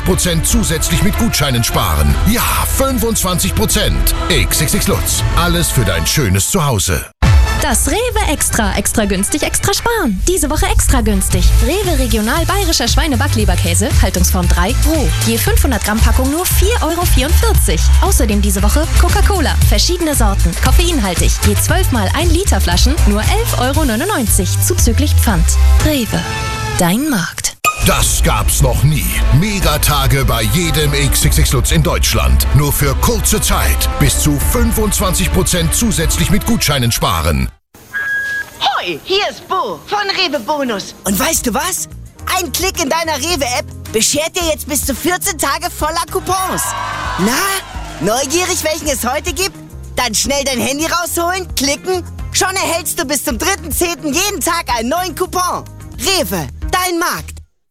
25% zusätzlich mit Gutscheinen sparen. Ja, 25%. XXX Lutz. Alles für dein schönes Zuhause. Das Rewe Extra. Extra günstig, extra sparen. Diese Woche extra günstig. Rewe Regional Bayerischer Schweine-Backleberkäse, Haltungsform 3, roh. Je 500 Gramm Packung nur 4,44 €. Außerdem diese Woche Coca-Cola. Verschiedene Sorten, koffeinhaltig. Je 12 mal 1 Liter Flaschen nur 11,99 € zuzüglich Pfand. Rewe. Dein Markt. Das gab's noch nie. Megatage bei jedem XXX Lutz in Deutschland. Nur für kurze Zeit. Bis zu 25% zusätzlich mit Gutscheinen sparen. Hoi, hier ist Bo von Rewe Bonus. Und weißt du was? Ein Klick in deiner Rewe-App beschert dir jetzt bis zu 14 Tage voller Coupons. Na, neugierig, welchen es heute gibt? Dann schnell dein Handy rausholen, klicken. Schon erhältst du bis zum 3.10. jeden Tag einen neuen Coupon. Rewe, dein Markt.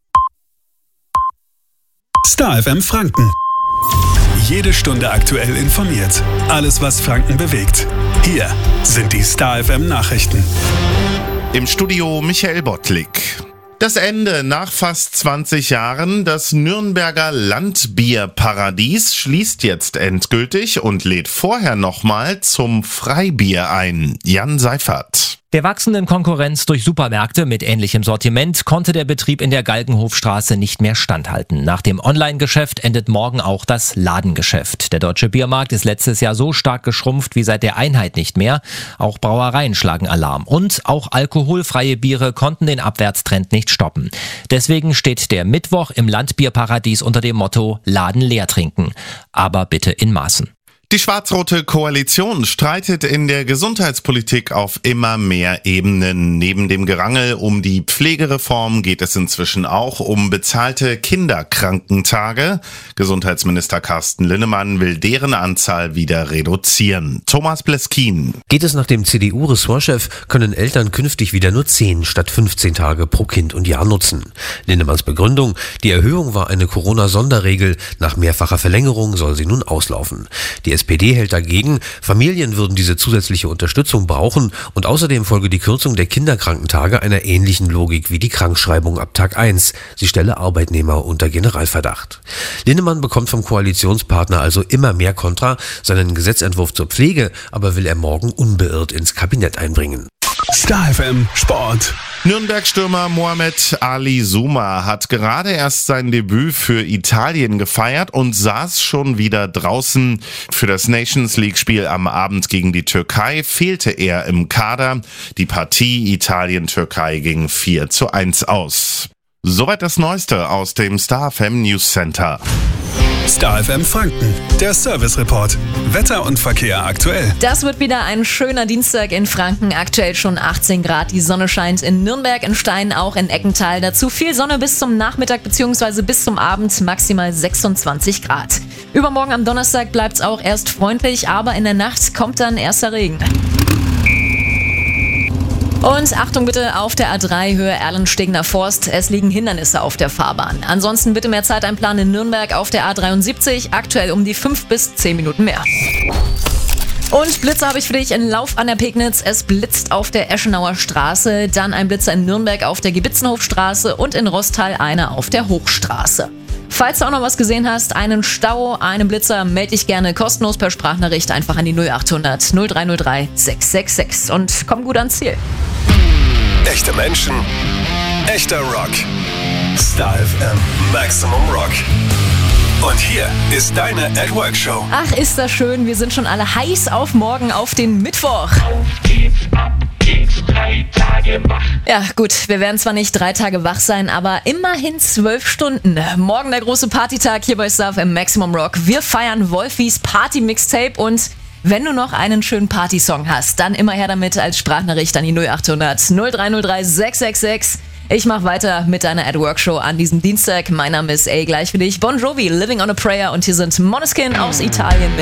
Star FM Franken. Jede Stunde aktuell informiert. Alles, was Franken bewegt. Hier sind die Star FM Nachrichten. Im Studio Michael Bottlik. Das Ende nach fast 20 Jahren. Das Nürnberger Landbierparadies schließt jetzt endgültig und lädt vorher nochmal zum Freibier ein. Jan Seifert. Der wachsenden Konkurrenz durch Supermärkte mit ähnlichem Sortiment konnte der Betrieb in der Galgenhofstraße nicht mehr standhalten. Nach dem Online-Geschäft endet morgen auch das Ladengeschäft. Der Deutsche Biermarkt ist letztes Jahr so stark geschrumpft wie seit der Einheit nicht mehr. Auch Brauereien schlagen Alarm. Und auch alkoholfreie Biere konnten den Abwärtstrend nicht stoppen. Deswegen steht der Mittwoch im Landbierparadies unter dem Motto Laden leer trinken. Aber bitte in Maßen. Die schwarz-rote Koalition streitet in der Gesundheitspolitik auf immer mehr Ebenen. Neben dem Gerangel um die Pflegereform geht es inzwischen auch um bezahlte Kinderkrankentage. Gesundheitsminister Carsten Linnemann will deren Anzahl wieder reduzieren. Thomas Bleskin. Geht es nach dem CDU-Ressortchef, können Eltern künftig wieder nur 10 statt 15 Tage pro Kind und Jahr nutzen. Linnemanns Begründung: Die Erhöhung war eine Corona-Sonderregel. Nach mehrfacher Verlängerung soll sie nun auslaufen. Die SPD hält dagegen, Familien würden diese zusätzliche Unterstützung brauchen und außerdem folge die Kürzung der Kinderkrankentage einer ähnlichen Logik wie die Krankschreibung ab Tag 1. Sie stelle Arbeitnehmer unter Generalverdacht. Linnemann bekommt vom Koalitionspartner also immer mehr Kontra. Seinen Gesetzentwurf zur Pflege aber will er morgen unbeirrt ins Kabinett einbringen. Star FM Sport. Nürnberg-Stürmer Mohamed Ali Souma hat gerade erst sein Debüt für Italien gefeiert und saß schon wieder draußen. Für das Nations-League-Spiel am Abend gegen die Türkei fehlte er im Kader. Die Partie Italien-Türkei ging 4:1 aus. Soweit das Neueste aus dem Star FM News Center. Star FM Franken, der Service Report. Wetter und Verkehr aktuell. Das wird wieder ein schöner Dienstag in Franken. Aktuell schon 18 Grad. Die Sonne scheint in Nürnberg, in Stein, auch in Eckental. Dazu viel Sonne bis zum Nachmittag bzw. bis zum Abend, maximal 26 Grad. Übermorgen am Donnerstag bleibt es auch erst freundlich, aber in der Nacht kommt dann erster Regen. Und Achtung bitte auf der A3 Höhe Erlenstegener Forst. Es liegen Hindernisse auf der Fahrbahn. Ansonsten bitte mehr Zeit einplanen in Nürnberg auf der A73. Aktuell um die 5 bis 10 Minuten mehr. Und Blitzer habe ich für dich in Lauf an der Pegnitz. Es blitzt auf der Eschenauer Straße. Dann ein Blitzer in Nürnberg auf der Gebitzenhofstraße und in Rostal einer auf der Hochstraße. Falls du auch noch was gesehen hast, einen Stau, einen Blitzer, melde dich gerne kostenlos per Sprachnachricht einfach an die 0800 0303 666 und komm gut ans Ziel. Echte Menschen, echter Rock. Star FM Maximum Rock. Und hier ist deine At-Work-Show. Ach, ist das schön. Wir sind schon alle heiß auf morgen, auf den Mittwoch. Geht's 3 Tage wach. Ja gut, wir werden zwar nicht 3 Tage wach sein, aber immerhin 12 Stunden. Morgen der große Partytag hier bei Star FM Maximum Rock. Wir feiern Wolfis Party-Mixtape und wenn du noch einen schönen Partysong hast, dann immer her damit als Sprachnachricht an die 0800 0303 666. Ich mache weiter mit deiner At-Work-Show an diesem Dienstag. Mein Name ist gleich für dich Bon Jovi, Living on a Prayer und hier sind Måneskin aus Italien mit